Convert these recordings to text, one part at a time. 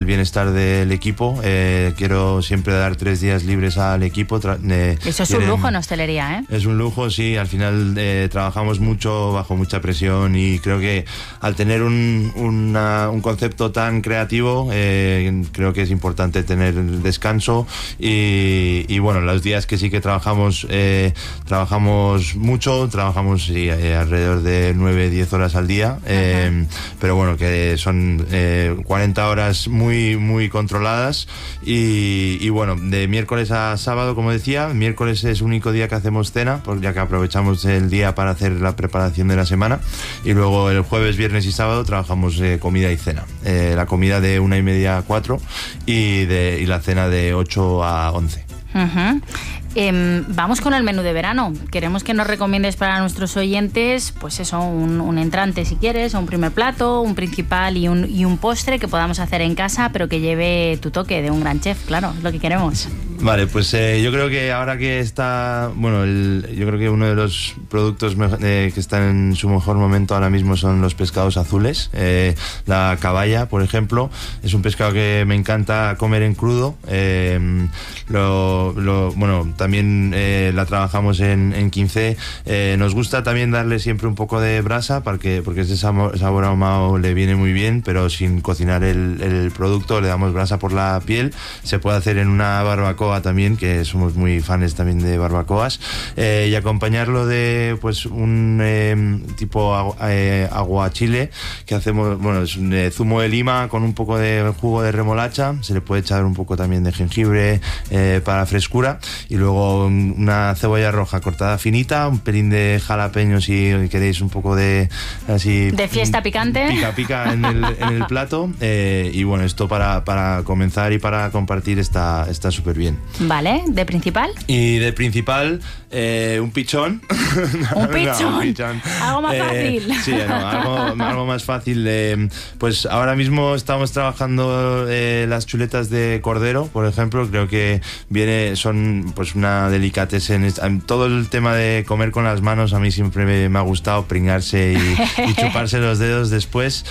bienestar del equipo. Quiero siempre dar 3 días libres al equipo. Eso es un lujo en hostelería, ¿eh? Es un lujo, sí. Al final trabajamos mucho, bajo mucha presión, y creo que al tener un concepto tan creativo, creo que es importante tener descanso. Y bueno, los días que sí que trabajamos mucho, trabajamos alrededor de 9-10 horas al día, pero bueno, que son 40 horas muy, muy controladas. Y bueno, de miércoles a sábado, como decía, miércoles es el único día que hacemos cena, ya que aprovechamos el día para hacer la preparación de la semana, y luego el jueves, viernes y sábado trabajamos comida y cena. La comida de 1:30 a 4 y la cena de 8 a 11. Vamos con el menú de verano. Queremos que nos recomiendes para nuestros oyentes, pues eso, un entrante si quieres, o un primer plato, un principal y un postre que podamos hacer en casa, pero que lleve tu toque de un gran chef, claro, es lo que queremos. Vale, pues yo creo que ahora que está, bueno, yo creo que uno de los productos que están en su mejor momento ahora mismo son los pescados azules. La caballa, por ejemplo, es un pescado que me encanta comer en crudo. Bueno, también la trabajamos en 15. Nos gusta también darle siempre un poco de brasa porque ese sabor ahumado le viene muy bien, pero sin cocinar el producto. Le damos brasa por la piel. Se puede hacer en una barbacoa también, que somos muy fans también de barbacoas, y acompañarlo de pues un tipo aguachile que hacemos, bueno, es un zumo de lima con un poco de jugo de remolacha. Se le puede echar un poco también de jengibre para frescura, y luego una cebolla roja cortada finita, un pelín de jalapeños si queréis un poco de así de fiesta picante, pica en el plato, y bueno, esto para comenzar y para compartir está súper bien. Vale, ¿de principal? Y de principal, un pichón. ¿Un pichón? No, un pichón. Algo más fácil. Sí, algo más fácil. Pues ahora mismo estamos trabajando las chuletas de cordero, por ejemplo. Creo que son pues una delicatessen. Todo el tema de comer con las manos a mí siempre me ha gustado, pringarse y chuparse los dedos después.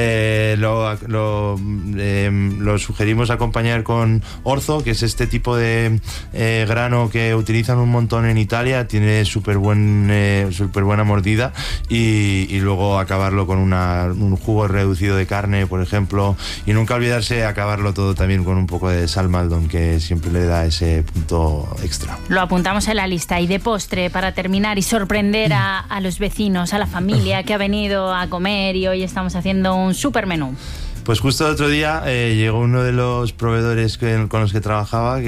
Lo sugerimos acompañar con orzo, que es este tipo de grano que utilizan un montón en Italia. Tiene súper buena mordida, y luego acabarlo con un jugo reducido de carne, por ejemplo, y nunca olvidarse acabarlo todo también con un poco de sal Maldon, que siempre le da ese punto extra. Lo apuntamos en la lista. Y de postre, para terminar y sorprender a los vecinos, a la familia que ha venido a comer, y hoy estamos haciendo un súper menú. Pues justo el otro día llegó uno de los proveedores con los que trabajamos,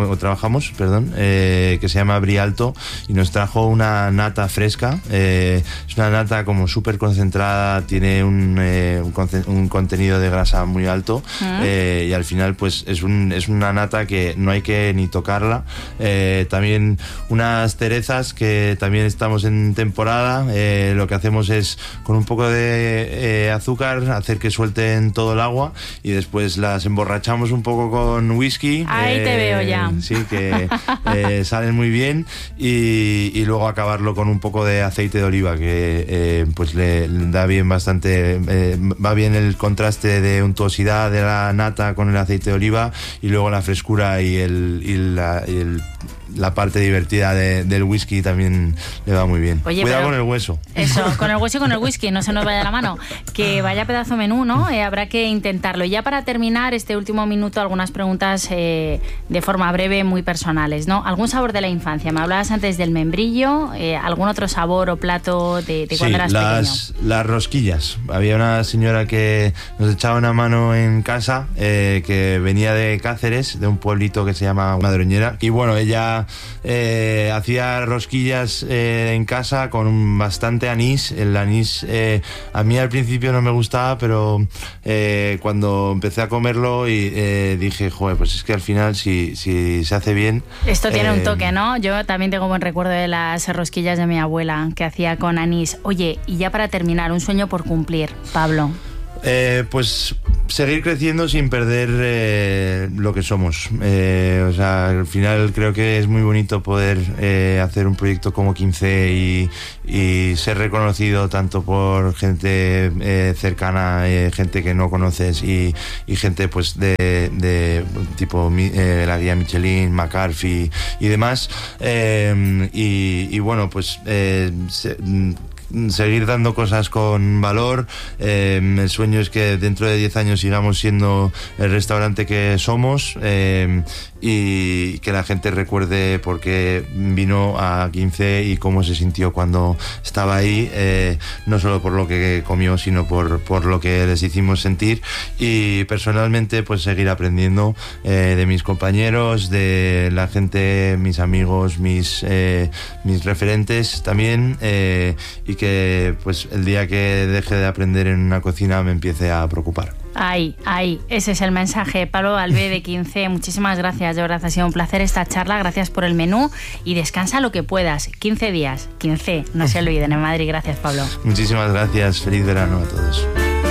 que se llama Brialto, y nos trajo una nata fresca. Es una nata como súper concentrada, tiene un contenido de grasa muy alto, y al final pues es una nata que no hay que ni tocarla. También unas cerezas que también estamos en temporada. Lo que hacemos es con un poco de azúcar hacer que suelten todo el agua, y después las emborrachamos un poco con whisky. Ahí te veo ya. Sí, que salen muy bien, y luego acabarlo con un poco de aceite de oliva, que pues le da bien bastante, va bien el contraste de untuosidad de la nata con el aceite de oliva, y luego la frescura y la parte divertida del whisky también le va muy bien. Oye, cuidado con el hueso. Eso, con el hueso y con el whisky, no se nos vaya la mano. Que vaya pedazo menú, ¿no? Habrá que intentarlo. Y ya para terminar este último minuto, algunas preguntas de forma breve, muy personales, ¿no? ¿Algún sabor de la infancia? Me hablabas antes del membrillo. ¿Algún otro sabor o plato de cuando eras pequeño? Las rosquillas. Había una señora que nos echaba una mano en casa, que venía de Cáceres, de un pueblito que se llama Madroñera, y bueno, ella hacía rosquillas en casa con bastante anís. El anís a mí al principio no me gustaba, pero cuando empecé a comerlo dije, joder, pues es que al final si se hace bien... Esto tiene un toque, ¿no? Yo también tengo buen recuerdo de las rosquillas de mi abuela que hacía con anís. Oye, y ya para terminar, un sueño por cumplir, Pablo. Pues seguir creciendo sin perder lo que somos. O sea, al final creo que es muy bonito poder hacer un proyecto como 15 y ser reconocido tanto por gente cercana, gente que no conoces y gente pues de tipo la guía Michelin, McCarthy y demás. Y bueno, pues seguir dando cosas con valor. El sueño es que dentro de 10 años sigamos siendo el restaurante que somos, y que la gente recuerde por qué vino a 15 y cómo se sintió cuando estaba ahí, no solo por lo que comió, sino por lo que les hicimos sentir. Y personalmente pues seguir aprendiendo de mis compañeros, de la gente, mis amigos, mis referentes también, y que pues el día que deje de aprender en una cocina me empiece a preocupar. Ahí, ese es el mensaje. Pablo Albé de 15, muchísimas gracias, de verdad ha sido un placer esta charla, gracias por el menú y descansa lo que puedas. 15 días, 15, no se olviden, en Madrid. Gracias, Pablo. Muchísimas gracias, feliz verano a todos.